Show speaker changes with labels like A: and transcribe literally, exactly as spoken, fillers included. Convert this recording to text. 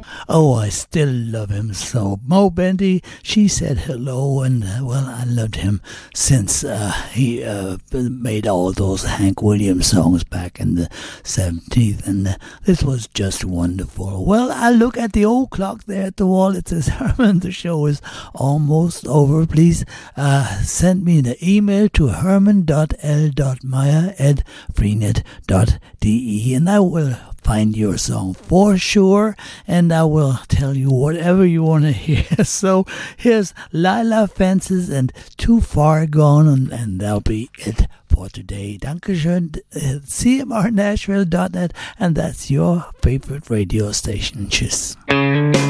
A: Oh, I still love him so. Mo Bendy, she said hello, and uh, well, I loved him since uh, he uh, made all those Hank Williams songs back in the seventies, and uh, this was just wonderful. Well, I look at the old clock there at the wall. It says, Herman, the show is almost over. Please uh, send me an email to herman dot l dot meyer at freenet dot d e, and I will find your song for sure, and I will tell you whatever you want to hear. So here's Lila Fences and Too Far Gone, and, and that'll be it for today. Dankeschön, uh, c m r nashville dot net, and that's your favorite radio station. Tschüss.